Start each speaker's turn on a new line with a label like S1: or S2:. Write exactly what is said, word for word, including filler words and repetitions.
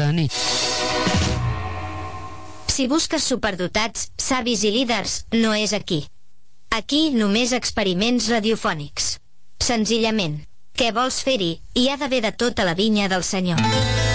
S1: Dani.
S2: Si busques superdotats, savis i líders, no és aquí. Aquí només experiments radiofònics. Senzillament, què vols fer-hi? Hi ha d'haver de tot a la vinya del Senyor.